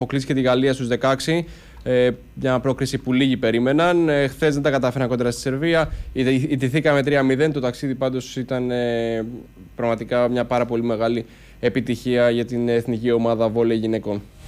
Αποκλείστηκε τη Γαλλία στους 16. Μια πρόκριση που λίγοι περίμεναν. Χθες δεν τα κατάφεραν κόντρα στη Σερβία. Ιτηθήκαμε 3-0. Το ταξίδι πάντως ήταν πραγματικά μια πάρα πολύ μεγάλη επιτυχία για την εθνική ομάδα βόλεϊ γυναικών.